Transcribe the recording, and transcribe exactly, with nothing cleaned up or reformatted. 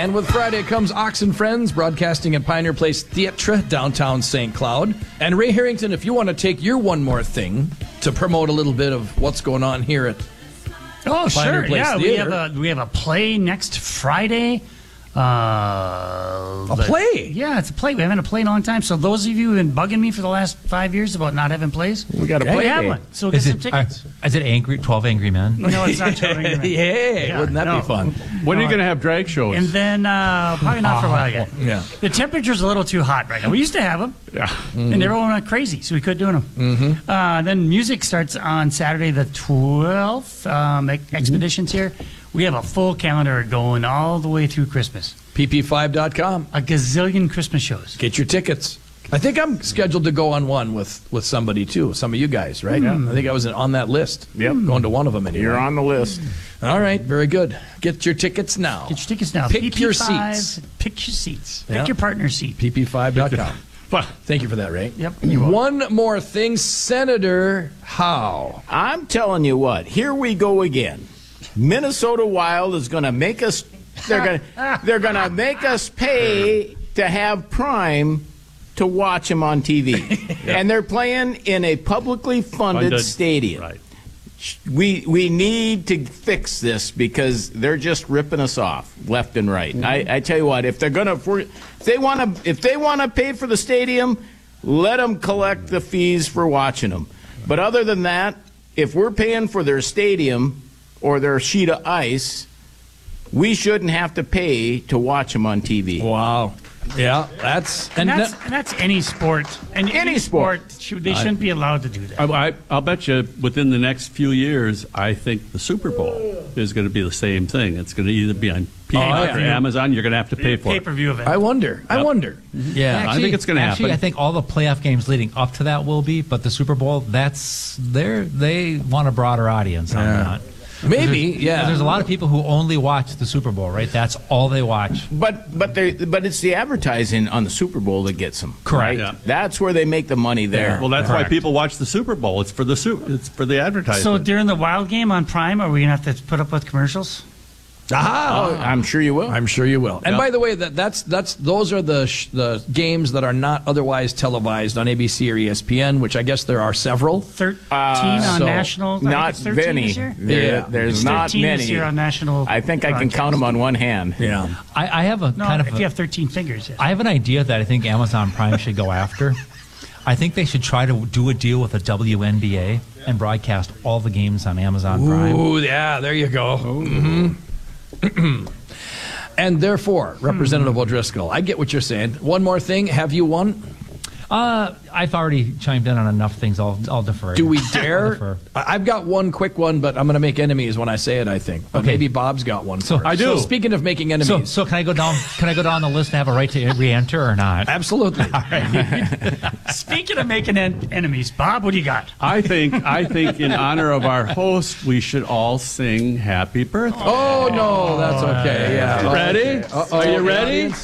And with Friday comes Ox and Friends, broadcasting at Pioneer Place Theatre, downtown Saint Cloud. And Ray Harrington, if you want to take your one more thing to promote a little bit of what's going on here at Oh, Pioneer sure. Place Yeah, we Theater. have a we have a play next Friday. Uh, A the- play? Yeah, it's a play. We haven't had a play in a long time. So those of you who've been bugging me for the last five years about not having plays, We got a we play have day. one. So get Is some it, tickets. uh, is it angry, twelve Angry Men? No, it's not Children of Men. Hey, Yeah, wouldn't that no. be fun? When are you going to have drag shows? And then uh, probably not for a while yet. Yeah. The temperature's a little too hot right now. We used to have them, yeah. and everyone went crazy, so we quit doing them. Mm-hmm. Uh, then music starts on Saturday the twelfth. Um, Ex- Expeditions here. We have a full calendar going all the way through Christmas. P P five dot com. A gazillion Christmas shows. Get your tickets. I think I'm scheduled to go on one with, with somebody, too. Some of you guys, right? I think I was on that list. Yep. Going to one of them anyway. You're on the list. All right, very good. Get your tickets now. Get your tickets now. Pick P P your five, seats. Pick your seats. Pick Yeah. your partner seat. P P five dot com. Well, Thank you for that, Ray. Yep. you're welcome. One more thing, Senator Howe. I'm telling you what, here we go again. Minnesota Wild is going to make us they're going to they're going to make us pay to have Prime to watch them on T V. And they're playing in a publicly funded, Funded. stadium. Right. We we need to fix this because they're just ripping us off left and right. I, I tell you what, if they're gonna if, we're- if they want to if they want to pay for the stadium, let them collect the fees for watching them. But other than that, if we're paying for their stadium or their sheet of ice, we shouldn't have to pay to watch them on T V. Wow. Yeah, that's And and that's, that- and that's any sport. And Any sport. should, they shouldn't be allowed to do that. I, I, I'll bet you within the next few years, I think the Super Bowl is going to be the same thing. It's going to either be on Peacock yeah. or Amazon. You're going to have to pay for it. Pay-per-view event. I wonder. I Yep. wonder. Yeah, I think it's gonna Actually, happen. I think all the playoff games leading up to that will be, but the Super Bowl, that's they're they want a broader audience on Yeah. that. Maybe, There's- yeah. There's a lot of people who only watch the Super Bowl, right? That's all they watch. But but they but it's the advertising on the Super Bowl that gets them. Correct. Yeah. That's where they make the money there. Well, that's why Correct. people watch the Super Bowl. It's for the su- It's for the advertising. So during the Wild game on Prime, are we going to have to put up with commercials? Aha. Oh, I'm sure you will. I'm sure you will. And Yep. by the way, that that's that's those are the sh- the games that are not otherwise televised on A B C or E S P N, which I guess there are several. thirteen Uh, on so, national. I think Not it's thirteen many. this year? There- Yeah. There's It's not thirteen many. this year on national. I think I can count them on one hand. Yeah. I, I have a No, kind of if a- you have thirteen fingers. Yes. I have an idea that I think Amazon Prime should go after. I think they should try to do a deal with the W N B A and broadcast all the games on Amazon Prime. Ooh, yeah, there you go. Mhm. And therefore, Representative O'Driscoll, I get what you're saying. One more thing. Have you won? Uh, I've already chimed in on enough things. I'll, I'll defer. Do we I'll dare? defer. I- I've got one quick one, but I'm going to make enemies when I say it, I think. But Okay. maybe Bob's got one. So- first. I do. So speaking of making enemies. So, so can I go down? Can I go down the list and have a right to re-enter or not? Absolutely. Speaking of making en- enemies, Bob, what do you got? I think I think in honor of our host, we should all sing "Happy Birthday." Oh, no, that's okay. Yeah. Ready? Uh-oh. Are you ready?